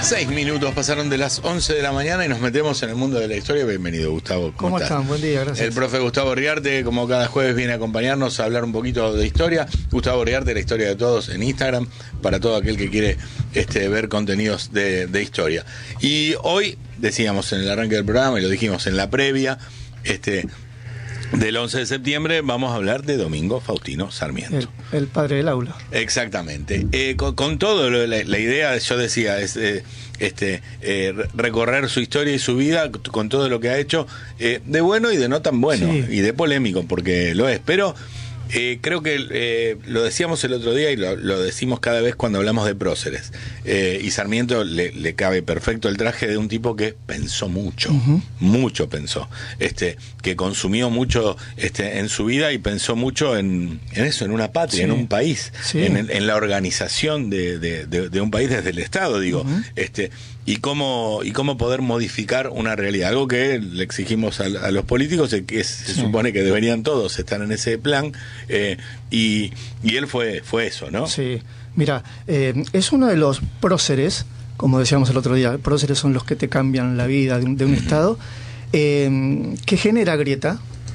6 minutos pasaron de las 11 de la mañana y nos metemos en el mundo de la historia. Bienvenido, Gustavo. ¿Cómo están? Buen día, gracias. El profe Gustavo Riarte, como cada jueves, viene a acompañarnos a hablar un poquito de historia. Gustavo Riarte, la historia de todos, en Instagram, para todo aquel que quiere ver contenidos de historia. Y hoy, decíamos en el arranque del programa, y lo dijimos en la previa, del 11 de septiembre, vamos a hablar de Domingo Faustino Sarmiento. El padre del aula. Exactamente. Con todo, la idea, yo decía, es recorrer su historia y su vida con todo lo que ha hecho, de bueno y de no tan bueno, sí, y de polémico, porque lo es. Pero creo que lo decíamos el otro día y lo decimos cada vez cuando hablamos de próceres. Y Sarmiento le cabe perfecto el traje de un tipo que pensó mucho, mucho pensó, que consumió mucho en su vida y pensó mucho en eso, en una patria, sí, en un país, sí, en la organización de un país desde el Estado, digo, y cómo poder modificar una realidad, algo que le exigimos a los políticos, que se supone que deberían todos estar en ese plan, y él fue eso, ¿no? Sí, mira, es uno de los próceres, como decíamos el otro día. Próceres son los que te cambian la vida de un Estado, que genera grieta,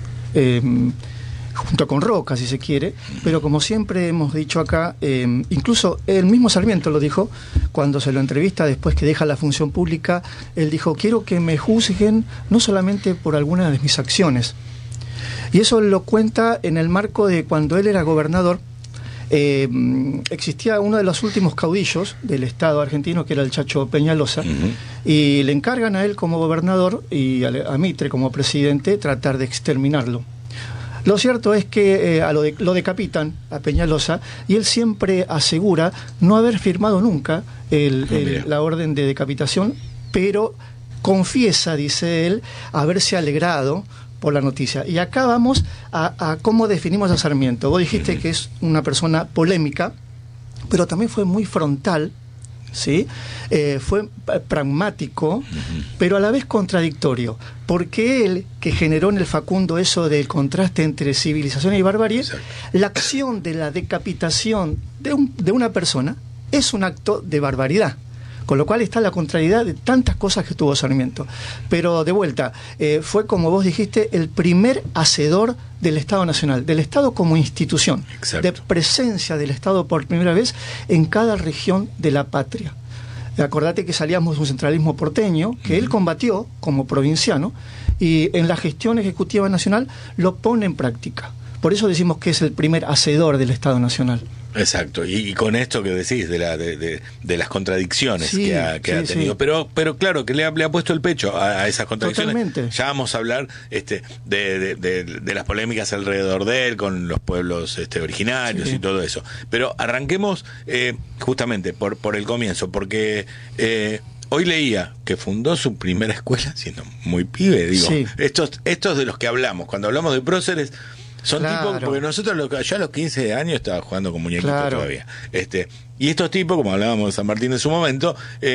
junto con Roca, si se quiere, pero como siempre hemos dicho acá, incluso el mismo Sarmiento lo dijo cuando se lo entrevista después que deja la función pública. Él dijo: quiero que me juzguen no solamente por algunas de mis acciones. Y eso lo cuenta en el marco de cuando él era gobernador. Existía uno de los últimos caudillos del Estado argentino, que era el Chacho Peñalosa, y le encargan a él como gobernador y a Mitre como presidente tratar de exterminarlo. Lo cierto es que lo decapitan a Peñalosa, y él siempre asegura no haber firmado nunca la orden de decapitación, pero confiesa, dice él, haberse alegrado por la noticia. Y acá vamos a cómo definimos a Sarmiento. Vos dijiste que es una persona polémica, pero también fue muy frontal, ¿sí? Fue pragmático, pero a la vez contradictorio, porque él, que generó en el Facundo eso del contraste entre civilización y barbarie, exacto, la acción de la decapitación de una persona es un acto de barbaridad. Con lo cual está la contrariedad de tantas cosas que tuvo Sarmiento. Pero de vuelta, fue, como vos dijiste, el primer hacedor del Estado Nacional, del Estado como institución, exacto, de presencia del Estado por primera vez en cada región de la patria. Acordate que salíamos de un centralismo porteño que él combatió como provinciano, y en la gestión ejecutiva nacional lo pone en práctica. Por eso decimos que es el primer hacedor del Estado Nacional. Exacto, y con esto que decís de las contradicciones, sí, que ha tenido, sí. pero claro, que le ha puesto el pecho a esas contradicciones. Totalmente. Ya vamos a hablar de las polémicas alrededor de él con los pueblos originarios, sí, y todo eso. Pero arranquemos justamente por el comienzo, porque hoy leía que fundó su primera escuela siendo muy pibe, digo, sí. Estos de los que hablamos, cuando hablamos de próceres, son claro, tipos, porque nosotros yo a los 15 años estaba jugando con muñequitos, claro, todavía. Y estos tipos, como hablábamos de San Martín en su momento,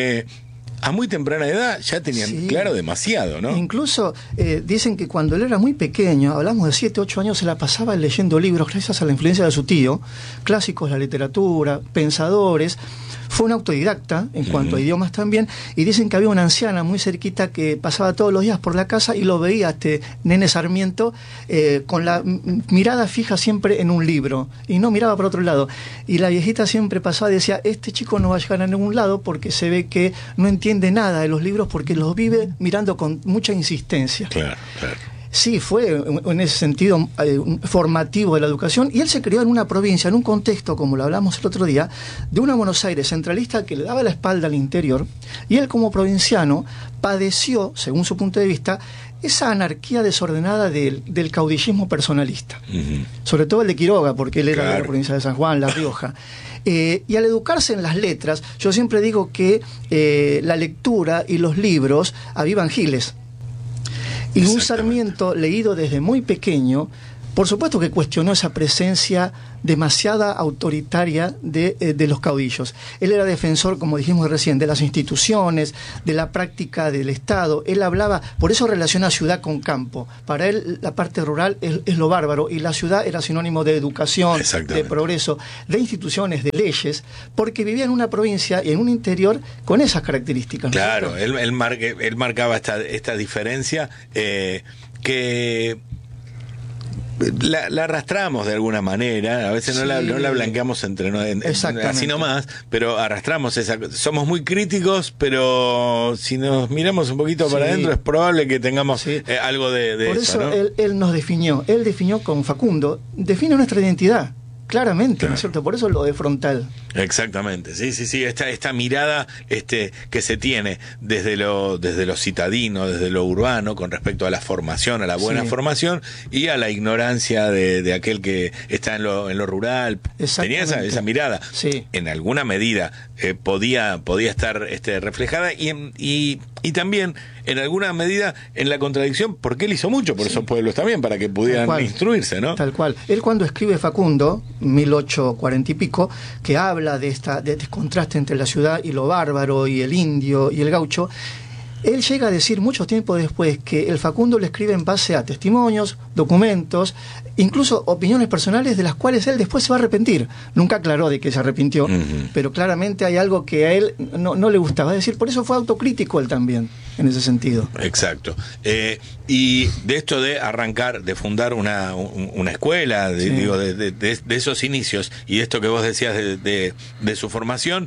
a muy temprana edad ya tenían, sí, claro, demasiado, ¿no? Incluso dicen que cuando él era muy pequeño, hablamos de 7, 8 años, se la pasaba leyendo libros gracias a la influencia de su tío, clásicos de la literatura, pensadores. Fue un autodidacta en cuanto a idiomas también, y dicen que había una anciana muy cerquita que pasaba todos los días por la casa y lo veía nene Sarmiento con la mirada fija siempre en un libro y no miraba por otro lado, y la viejita siempre pasaba y decía: este chico no va a llegar a ningún lado porque se ve que no entiende nada de los libros porque los vive mirando con mucha insistencia. Claro, claro. Sí, fue en ese sentido formativo de la educación, y él se crió en una provincia, en un contexto, como lo hablamos el otro día, de una Buenos Aires centralista que le daba la espalda al interior, y él como provinciano padeció, según su punto de vista, esa anarquía desordenada del caudillismo personalista, sobre todo el de Quiroga, porque él era, claro, de la provincia de San Juan, La Rioja. Y al educarse en las letras, yo siempre digo que la lectura y los libros avivan giles. Y un Sarmiento leído desde muy pequeño Por supuesto que cuestionó esa presencia demasiada autoritaria de los caudillos. Él era defensor, como dijimos recién, de las instituciones, de la práctica del Estado. Él hablaba, por eso relaciona ciudad con campo. Para él la parte rural es lo bárbaro y la ciudad era sinónimo de educación, de progreso, de instituciones, de leyes, porque vivía en una provincia y en un interior con esas características. Claro, él marcaba esta diferencia que... La arrastramos de alguna manera, a veces no la blanqueamos así nomás, pero arrastramos esa. Somos muy críticos, pero si nos miramos un poquito para adentro es probable que tengamos algo de por eso, ¿no? Él nos definió, con Facundo, define nuestra identidad. Claramente, claro. ¿No es cierto? Por eso lo de frontal. Exactamente, sí, esta mirada que se tiene desde lo citadino, desde lo urbano, con respecto a la formación, a la buena formación, y a la ignorancia de aquel que está en lo rural. Tenía esa mirada. Sí. En alguna medida podía estar reflejada y también en alguna medida en la contradicción, porque él hizo mucho por esos pueblos también, para que pudieran instruirse, ¿no? Tal cual. Él, cuando escribe Facundo, 1840 y pico, que habla de este contraste entre la ciudad y lo bárbaro, y el indio y el gaucho, él llega a decir mucho tiempo después que el Facundo lo escribe en base a testimonios, documentos, incluso opiniones personales de las cuales él después se va a arrepentir. Nunca aclaró de que se arrepintió, pero claramente hay algo que a él no le gustaba. Es decir, por eso fue autocrítico él también, en ese sentido. Exacto. Y de esto de arrancar, de fundar una escuela, de esos inicios, y esto que vos decías de su formación,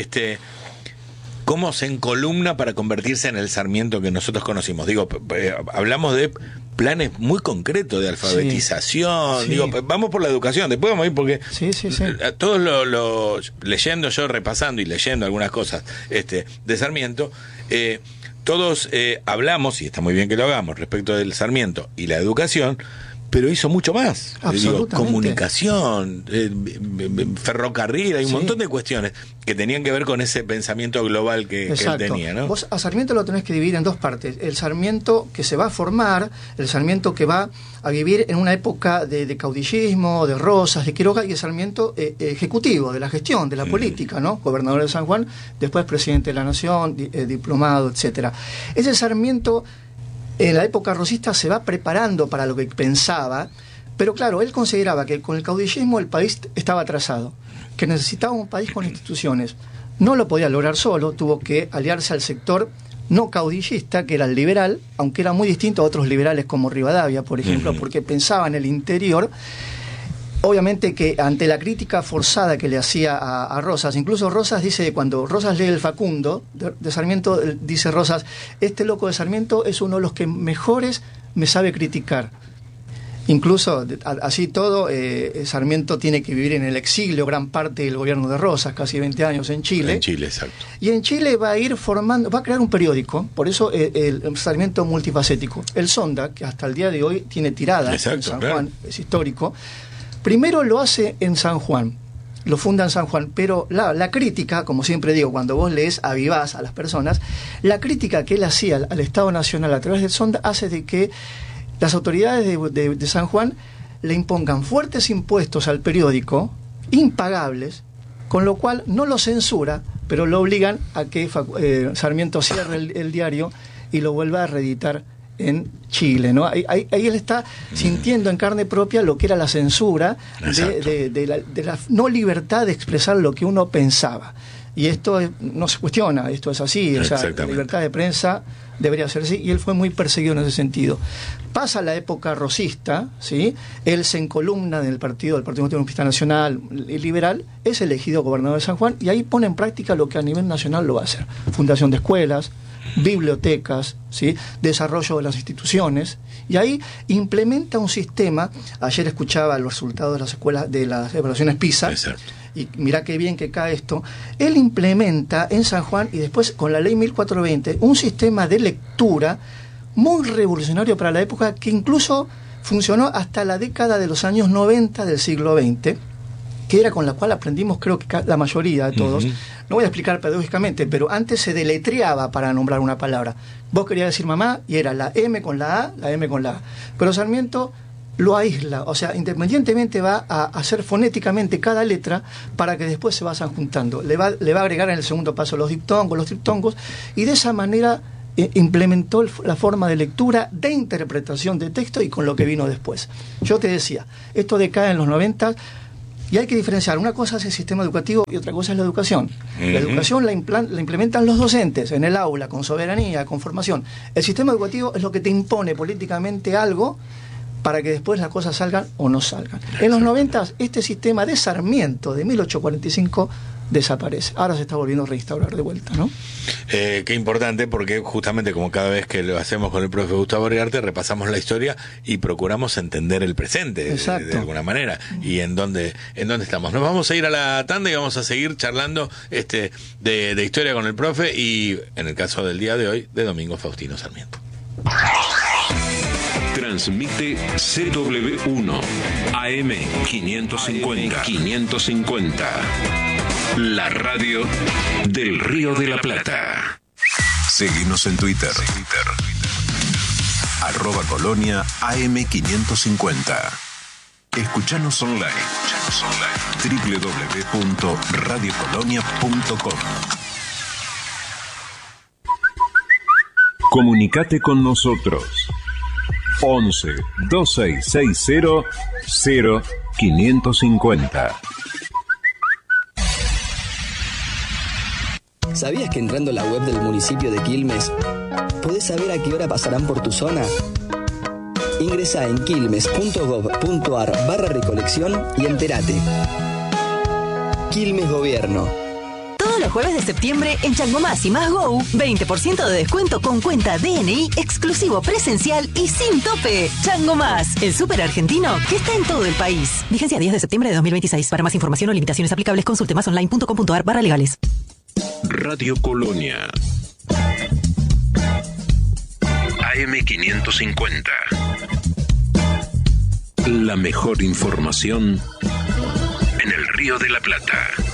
¿cómo se encolumna para convertirse en el Sarmiento que nosotros conocimos? Hablamos de planes muy concretos de alfabetización. Vamos por la educación, después vamos a ir porque todos leyendo, yo repasando y leyendo algunas cosas de Sarmiento, todos hablamos, y está muy bien que lo hagamos, respecto del Sarmiento y la educación, pero hizo mucho más. Comunicación, ferrocarril, hay un montón de cuestiones que tenían que ver con ese pensamiento global que él tenía, ¿no? Vos a Sarmiento lo tenés que dividir en dos partes: el Sarmiento que se va a formar, el Sarmiento que va a vivir en una época de caudillismo, de Rosas, de Quiroga, y el Sarmiento ejecutivo, de la gestión, de la política, ¿no? Gobernador de San Juan, después presidente de la Nación, diplomado, etcétera. Ese Sarmiento, en la época rosista, se va preparando para lo que pensaba, pero claro, él consideraba que con el caudillismo el país estaba atrasado, que necesitaba un país con instituciones. No lo podía lograr solo, tuvo que aliarse al sector no caudillista, que era el liberal, aunque era muy distinto a otros liberales como Rivadavia, por ejemplo, porque pensaba en el interior. Obviamente que ante la crítica forzada que le hacía a Rosas, incluso Rosas dice, cuando Rosas lee el Facundo de Sarmiento, dice Rosas: este loco de Sarmiento es uno de los que mejores me sabe criticar. Incluso, así todo, Sarmiento tiene que vivir en el exilio gran parte del gobierno de Rosas, casi 20 años en Chile. En Chile, exacto. Y en Chile va a crear un periódico, por eso el Sarmiento multifacético. El Sonda, que hasta el día de hoy tiene tirada en San Juan, es histórico. Primero lo hace en San Juan, lo funda en San Juan, pero la crítica, como siempre digo, cuando vos lees, avivás a las personas, la crítica que él hacía al Estado Nacional a través del Sonda hace de que las autoridades de San Juan le impongan fuertes impuestos al periódico, impagables, con lo cual no lo censura, pero lo obligan a que Sarmiento cierre el diario y lo vuelva a reeditar en Chile, ¿no? Ahí él está sintiendo en carne propia lo que era la censura de la no libertad de expresar lo que uno pensaba. Y esto no se cuestiona, esto es así, o sea, la libertad de prensa debería ser así, y él fue muy perseguido en ese sentido. Pasa la época rosista, ¿sí? Él se encolumna del Partido Comunista Nacional y Liberal, es elegido gobernador de San Juan, y ahí pone en práctica lo que a nivel nacional lo va a hacer: fundación de escuelas, bibliotecas, ¿sí? Desarrollo de las instituciones, y ahí implementa un sistema. Ayer escuchaba los resultados de las escuelas, de las evaluaciones PISA. Exacto. Y mirá qué bien que cae esto. Él implementa en San Juan, y después con la ley 1420, un sistema de lectura muy revolucionario para la época, que incluso funcionó hasta la década de los años 90 del siglo XX, que era con la cual aprendimos, creo que la mayoría de todos. No voy a explicar pedagógicamente, pero antes se deletreaba para nombrar una palabra. Vos querías decir mamá y era la M con la A, la M con la A. Pero Sarmiento lo aísla, o sea, independientemente va a hacer fonéticamente cada letra para que después se vayan juntando. Le va a agregar en el segundo paso los diptongos, los triptongos, y de esa manera implementó la forma de lectura, de interpretación de texto y con lo que vino después. Yo te decía, esto decae en los 90 y hay que diferenciar. Una cosa es el sistema educativo y otra cosa es la educación. La educación la implementan los docentes en el aula, con soberanía, con formación. El sistema educativo es lo que te impone políticamente algo para que después las cosas salgan o no salgan. En los 90 este sistema de Sarmiento de 1845 desaparece. Ahora se está volviendo a reinstaurar de vuelta, ¿no? Qué importante, porque justamente como cada vez que lo hacemos con el profe Gustavo Riarte, repasamos la historia y procuramos entender el presente de alguna manera y en dónde estamos. Nos vamos a ir a la tanda y vamos a seguir charlando de historia con el profe y, en el caso del día de hoy, de Domingo Faustino Sarmiento. Transmite CW1 AM 550. La radio del Río de la Plata. Seguinos en Twitter. @Colonia AM550. Escuchanos online. www.radiocolonia.com. Comunicate con nosotros. 11 2660 0550. ¿Sabías que entrando a la web del municipio de Quilmes podés saber a qué hora pasarán por tu zona? Ingresá en quilmes.gov.ar/recolección y entérate. Quilmes Gobierno. Todos los jueves de septiembre en Chango Más y Más Go, 20% de descuento con cuenta DNI exclusivo presencial y sin tope. Chango Más, el súper argentino que está en todo el país. Vigencia 10 de septiembre de 2026. Para más información o limitaciones aplicables, consulte masonline.com.ar/legales. Radio Colonia AM550. La mejor información en el Río de la Plata.